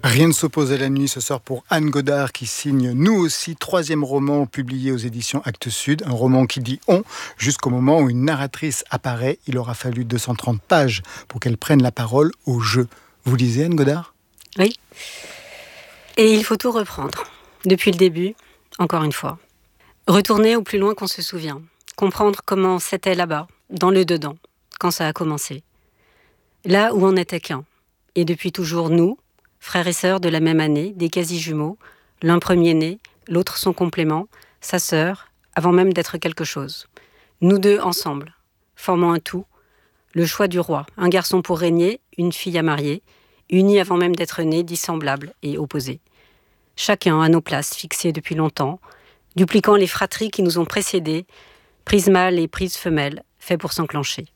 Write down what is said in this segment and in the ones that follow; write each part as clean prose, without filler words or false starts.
Rien ne s'oppose à la nuit, ce sort pour Anne Godard qui signe Nous aussi, 3e roman publié aux éditions Actes Sud, un roman qui dit on jusqu'au moment où une narratrice apparaît. Il aura fallu 230 pages pour qu'elle prenne la parole au jeu. Vous lisez Anne Godard ? Oui. Et il faut tout reprendre, depuis le début, encore une fois. Retourner au plus loin qu'on se souvient, comprendre comment c'était là-bas, dans le dedans, quand ça a commencé. Là où on n'était qu'un, et depuis toujours nous, frères et sœurs de la même année, des quasi-jumeaux, l'un premier-né, l'autre son complément, sa sœur, avant même d'être quelque chose. Nous deux ensemble, formant un tout, le choix du roi, un garçon pour régner, une fille à marier, unis avant même d'être nés, dissemblables et opposés. Chacun à nos places, fixées depuis longtemps, dupliquant les fratries qui nous ont précédés, prises mâles et prises femelles, faits pour s'enclencher.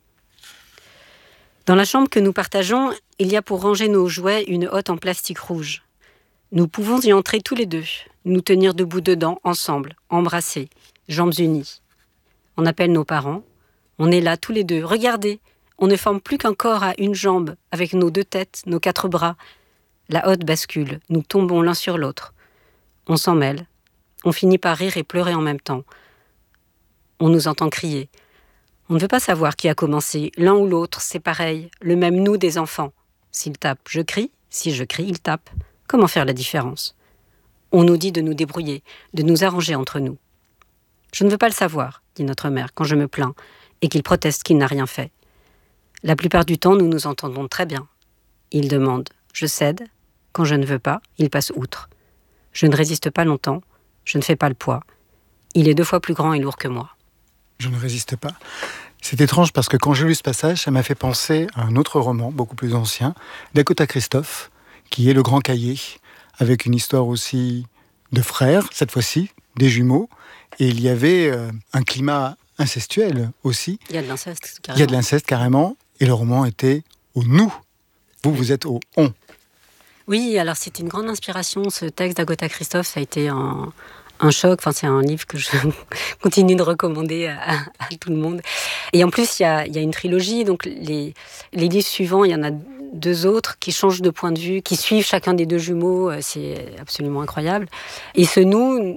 Dans la chambre que nous partageons, il y a pour ranger nos jouets une hotte en plastique rouge. Nous pouvons y entrer tous les deux, nous tenir debout dedans, ensemble, embrassés, jambes unies. On appelle nos parents, on est là tous les deux. Regardez, on ne forme plus qu'un corps à une jambe, avec nos 2 têtes, nos 4 bras. La hotte bascule, nous tombons l'un sur l'autre. On s'en mêle, on finit par rire et pleurer en même temps. On nous entend crier. On ne veut pas savoir qui a commencé. L'un ou l'autre, c'est pareil. Le même nous des enfants. S'il tape, je crie. Si je crie, il tape. Comment faire la différence ? On nous dit de nous débrouiller, de nous arranger entre nous. Je ne veux pas le savoir, dit notre mère, quand je me plains, et qu'il proteste qu'il n'a rien fait. La plupart du temps, nous nous entendons très bien. Il demande, je cède. Quand je ne veux pas, il passe outre. Je ne résiste pas longtemps. Je ne fais pas le poids. Il est 2 fois plus grand et lourd que moi. Je ne résiste pas. C'est étrange parce que quand j'ai lu ce passage, ça m'a fait penser à un autre roman, beaucoup plus ancien, d'Agatha Christophe, qui est Le Grand Cahier, avec une histoire aussi de frères, cette fois-ci, des jumeaux. Et il y avait un climat incestuel aussi. Il y a de l'inceste, carrément. Il y a de l'inceste, carrément. Et le roman était au nous. Vous êtes au on. Oui, alors c'était une grande inspiration. Ce texte d'Agatha Christophe, ça a été un choc. Enfin, c'est un livre que je continue de recommander à tout le monde. Et en plus, il y a une trilogie. Donc, les livres suivants, il y en a 2 autres qui changent de point de vue, qui suivent chacun des 2 jumeaux. C'est absolument incroyable. Et ce nous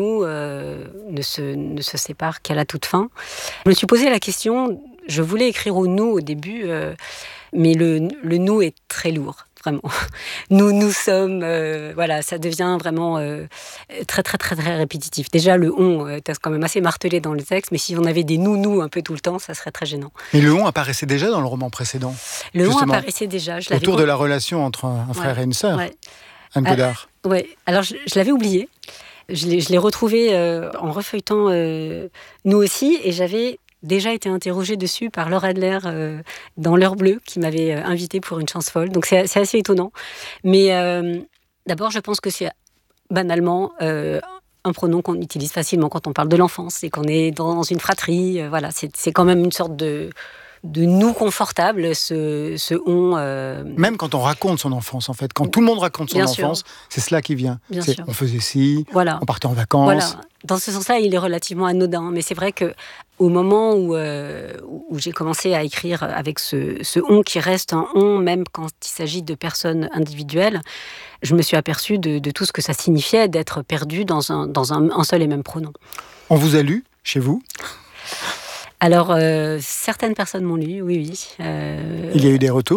ne se sépare qu'à la toute fin. Je me suis posé la question, je voulais écrire au nous au début, mais le nous est très lourd. Vraiment. Nous sommes, voilà, ça devient vraiment très, très, très, très répétitif. Déjà, le on est quand même assez martelé dans le texte, mais si on avait des nous un peu tout le temps, ça serait très gênant. Mais le on apparaissait déjà dans le roman précédent. Le on apparaissait déjà. Autour de la relation entre un frère et une sœur, Anne Godard. Oui, alors je l'avais oublié. Je l'ai retrouvé en refeuilletant Nous aussi, et j'avais déjà été interrogée dessus par Laure Adler dans L'Heure Bleue, qui m'avait invitée pour Une chance folle. Donc c'est assez étonnant. Mais d'abord, je pense que c'est banalement un pronom qu'on utilise facilement quand on parle de l'enfance et qu'on est dans une fratrie. Voilà, c'est quand même une sorte de nous confortable, ce on... Même quand on raconte son enfance, en fait. Quand tout le monde raconte son enfance, c'est cela qui vient. On faisait ci, voilà. On partait en vacances. Voilà. Dans ce sens-là, il est relativement anodin. Mais c'est vrai qu'au moment où j'ai commencé à écrire avec ce on qui reste un on, même quand il s'agit de personnes individuelles, je me suis aperçue de tout ce que ça signifiait d'être perdu dans un seul et même pronom. On vous a lu, chez vous ? Alors, certaines personnes m'ont lu, oui. Il y a eu des retours ?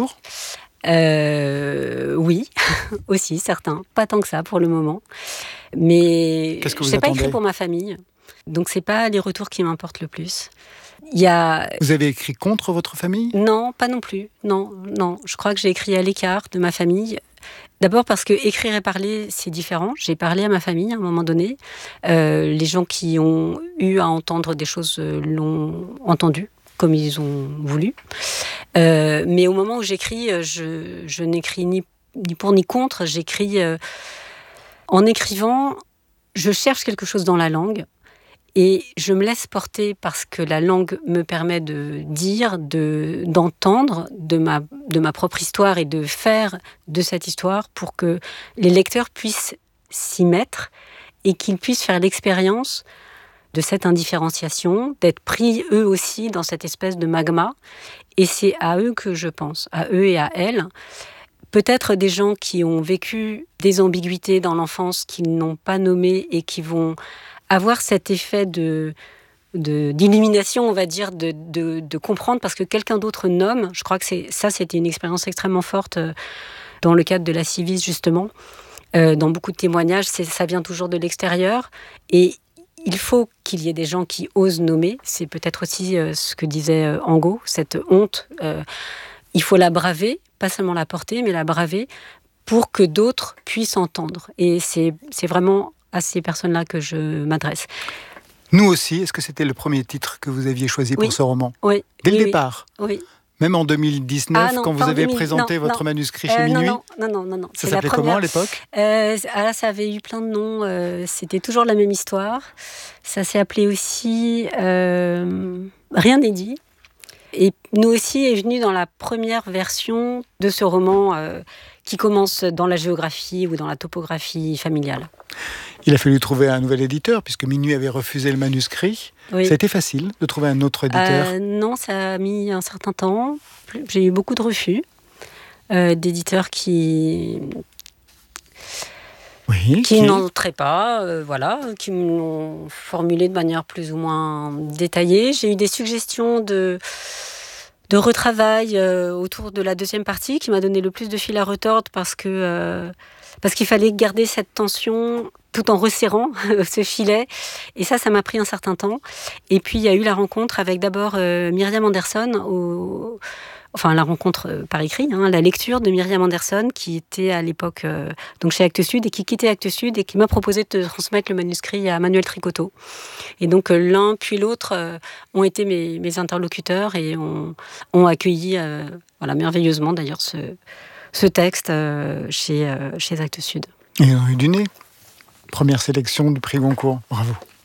Oui, aussi, certains. Pas tant que ça, pour le moment. Mais qu'est-ce que vous je n'ai pas attendez ? écrit pour ma famille. Donc, c'est pas les retours qui m'importent le plus. Vous avez écrit contre votre famille ? Non, pas non plus. Non. Je crois que j'ai écrit à l'écart de ma famille. D'abord parce que écrire et parler, c'est différent. J'ai parlé à ma famille à un moment donné. Les gens qui ont eu à entendre des choses l'ont entendu comme ils ont voulu. Mais au moment où j'écris, je n'écris ni pour ni contre. J'écris en écrivant, je cherche quelque chose dans la langue. Et je me laisse porter parce que la langue me permet de dire, d'entendre de ma propre histoire et de faire de cette histoire pour que les lecteurs puissent s'y mettre et qu'ils puissent faire l'expérience de cette indifférenciation, d'être pris eux aussi dans cette espèce de magma. Et c'est à eux que je pense, à eux et à elles. peut-être des gens qui ont vécu des ambiguïtés dans l'enfance, qu'ils n'ont pas nommées et qui vont avoir cet effet d'illumination, on va dire, de comprendre parce que quelqu'un d'autre nomme. Je crois que c'était une expérience extrêmement forte dans le cadre de la Civis, justement. Dans beaucoup de témoignages, ça vient toujours de l'extérieur. Et il faut qu'il y ait des gens qui osent nommer. C'est peut-être aussi ce que disait Angot, cette honte. Il faut la braver, pas seulement la porter, mais la braver pour que d'autres puissent entendre. Et c'est vraiment à ces personnes-là que je m'adresse. Nous aussi, est-ce que c'était le premier titre que vous aviez choisi pour ce roman ? Oui. Dès le départ ? Oui. Même en 2019, quand vous avez présenté votre manuscrit chez Minuit ? Non. Ça s'appelait comment à l'époque ? Ça avait eu plein de noms. C'était toujours la même histoire. Ça s'est appelé aussi Rien n'est dit. Et Nous aussi est venu dans la première version de ce roman qui commence dans la géographie ou dans la topographie familiale. Il a fallu trouver un nouvel éditeur, puisque Minuit avait refusé le manuscrit. Oui. Ça a été facile de trouver un autre éditeur ? Non, ça a mis un certain temps. J'ai eu beaucoup de refus d'éditeurs qui n'entraient pas, qui me l'ont formulé de manière plus ou moins détaillée. J'ai eu des suggestions de retravail autour de la deuxième partie qui m'a donné le plus de fil à retordre parce qu'il fallait garder cette tension tout en resserrant ce filet. Et ça m'a pris un certain temps. Et puis, il y a eu la rencontre avec d'abord Myriam Anderson, la rencontre par écrit, la lecture de Myriam Anderson, qui était à l'époque donc chez Actes Sud et qui quittait Actes Sud et qui m'a proposé de transmettre le manuscrit à Manuel Tricoteau. Et donc, l'un puis l'autre ont été mes interlocuteurs et ont accueilli merveilleusement d'ailleurs ce texte chez Actes Sud. Et du nez. Première sélection du prix Goncourt. Bravo.